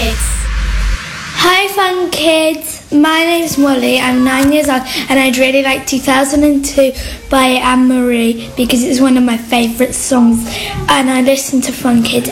Hi Fun Kids, my name's Molly, I'm 9 years old and I'd really like 2002 by Anne Marie because it's one of my favourite songs and I listen to Fun Kids